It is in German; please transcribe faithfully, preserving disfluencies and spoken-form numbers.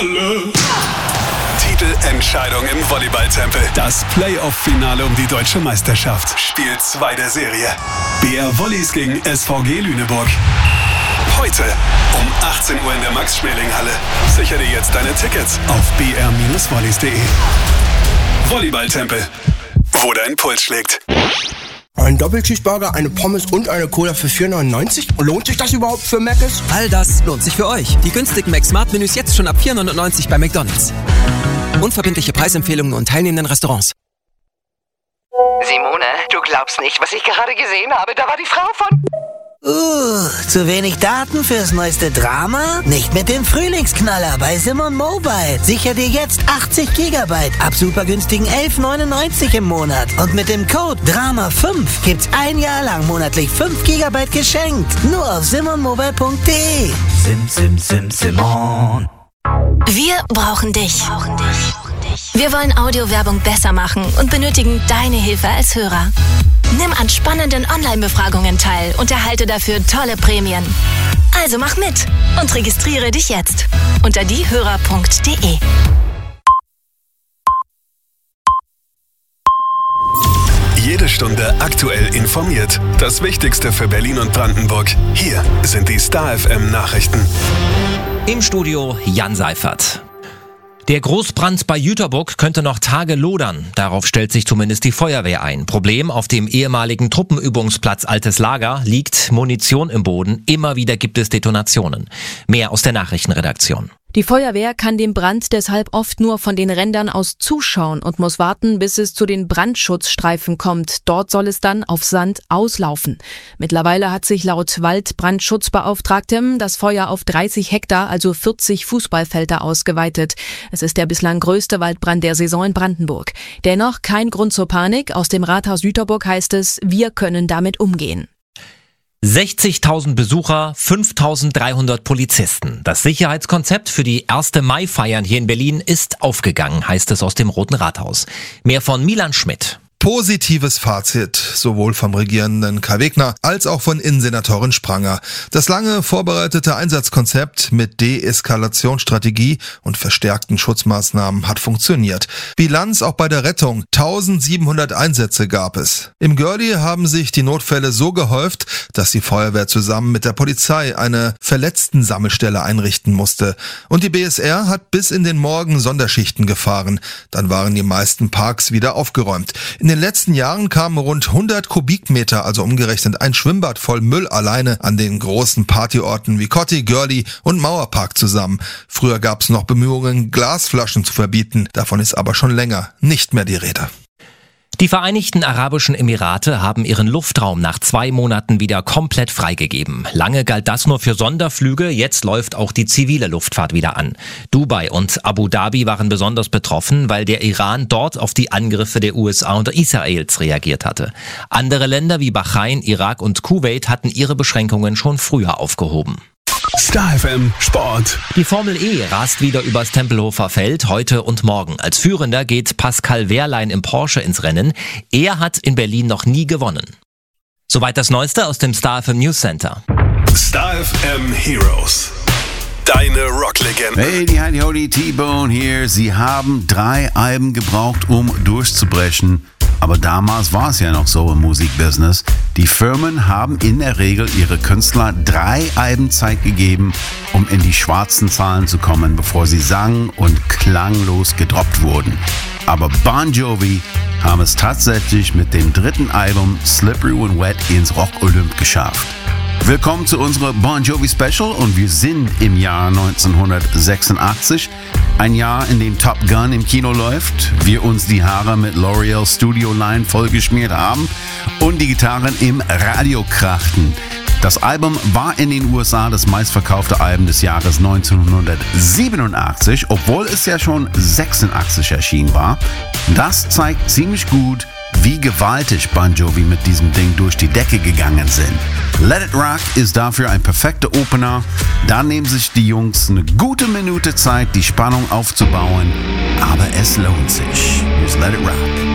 Titelentscheidung im Volleyball-Tempel. Das Playoff-Finale um die deutsche Meisterschaft. Spiel zwei der Serie. B R Volleys gegen S V G Lüneburg. Heute um achtzehn Uhr in der Max-Schmeling-Halle. Sichere dir jetzt deine Tickets auf b r volleys punkt d e. Volleyball-Tempel, wo dein Puls schlägt. Ein Doppelcheeseburger, eine Pommes und eine Cola für vier neunundneunzig? Lohnt sich das überhaupt für Mc's? All das lohnt sich für euch. Die günstigen Mac-Smart-Menüs jetzt schon ab vier neunundneunzig bei McDonald's. Unverbindliche Preisempfehlungen und teilnehmenden Restaurants. Simone, du glaubst nicht, was ich gerade gesehen habe. Da war die Frau von... Uh, zu wenig Daten fürs neueste Drama? Nicht mit dem Frühlingsknaller bei Simon Mobile. Sicher dir jetzt achtzig Gigabyte ab super günstigen elf neunundneunzig im Monat. Und mit dem Code Drama fünf gibt's ein Jahr lang monatlich fünf Gigabyte geschenkt. Nur auf simon mobile punkt d e. Sim, sim, sim, Simon. Wir brauchen dich. Wir wollen Audiowerbung besser machen und benötigen deine Hilfe als Hörer. Nimm an spannenden Online-Befragungen teil und erhalte dafür tolle Prämien. Also mach mit und registriere dich jetzt unter diehörer punkt d e. Jede Stunde aktuell informiert. Das Wichtigste für Berlin und Brandenburg. Hier sind die Star F M Nachrichten. Im Studio Jan Seifert. Der Großbrand bei Jüterbock könnte noch Tage lodern. Darauf stellt sich zumindest die Feuerwehr ein. Problem: auf dem ehemaligen Truppenübungsplatz Altes Lager liegt Munition im Boden. Immer wieder gibt es Detonationen. Mehr aus der Nachrichtenredaktion. Die Feuerwehr kann dem Brand deshalb oft nur von den Rändern aus zuschauen und muss warten, bis es zu den Brandschutzstreifen kommt. Dort soll es dann auf Sand auslaufen. Mittlerweile hat sich laut Waldbrandschutzbeauftragtem das Feuer auf dreißig Hektar, also vierzig Fußballfelder, ausgeweitet. Es ist der bislang größte Waldbrand der Saison in Brandenburg. Dennoch kein Grund zur Panik. Aus dem Rathaus Jüterbock heißt es, wir können damit umgehen. sechzigtausend Besucher, fünftausenddreihundert Polizisten. Das Sicherheitskonzept für die erste Mai-Feiern hier in Berlin ist aufgegangen, heißt es aus dem Roten Rathaus. Mehr von Milan Schmidt. Positives Fazit, sowohl vom regierenden Kai Wegner als auch von Innensenatorin Spranger. Das lange vorbereitete Einsatzkonzept mit Deeskalationsstrategie und verstärkten Schutzmaßnahmen hat funktioniert. Bilanz auch bei der Rettung: eintausendsiebenhundert Einsätze gab es. Im Görli haben sich die Notfälle so gehäuft, dass die Feuerwehr zusammen mit der Polizei eine Verletzten-Sammelstelle einrichten musste. Und die B S R hat bis in den Morgen Sonderschichten gefahren. Dann waren die meisten Parks wieder aufgeräumt. In In den letzten Jahren kamen rund hundert Kubikmeter, also umgerechnet ein Schwimmbad voll Müll alleine an den großen Partyorten wie Kotti, Görli und Mauerpark zusammen. Früher gab es noch Bemühungen, Glasflaschen zu verbieten. Davon ist aber schon länger nicht mehr die Rede. Die Vereinigten Arabischen Emirate haben ihren Luftraum nach zwei Monaten wieder komplett freigegeben. Lange galt das nur für Sonderflüge, jetzt läuft auch die zivile Luftfahrt wieder an. Dubai und Abu Dhabi waren besonders betroffen, weil der Iran dort auf die Angriffe der U S A und Israels reagiert hatte. Andere Länder wie Bahrain, Irak und Kuwait hatten ihre Beschränkungen schon früher aufgehoben. Star F M Sport. Die Formel E rast wieder übers Tempelhofer Feld heute und morgen. Als Führender geht Pascal Wehrlein im Porsche ins Rennen. Er hat in Berlin noch nie gewonnen. Soweit das Neueste aus dem Star F M News Center. Star F M Heroes. Deine Rocklegende. Hey, die Heidi Hody, T-Bone hier. Sie haben drei Alben gebraucht, um durchzubrechen. Aber damals war es ja noch so im Musikbusiness. Die Firmen haben in der Regel ihre Künstler drei Alben Zeit gegeben, um in die schwarzen Zahlen zu kommen, bevor sie sang- und klanglos gedroppt wurden. Aber Bon Jovi haben es tatsächlich mit dem dritten Album Slippery When Wet ins Rock-Olymp geschafft. Willkommen zu unserer Bon Jovi Special und wir sind im Jahr neunzehnhundertsechsundachtzig, ein Jahr, in dem Top Gun im Kino läuft, wir uns die Haare mit L'Oreal Studio Line vollgeschmiert haben und die Gitarren im Radio krachten. Das Album war in den U S A das meistverkaufte Album des Jahres neunzehnhundertsiebenundachtzig, obwohl es ja schon sechsundachtzig erschienen war. Das zeigt ziemlich gut, wie gewaltig Bon Jovi mit diesem Ding durch die Decke gegangen sind. Let It Rock ist dafür ein perfekter Opener. Da nehmen sich die Jungs eine gute Minute Zeit, die Spannung aufzubauen. Aber es lohnt sich. Here's Let It Rock.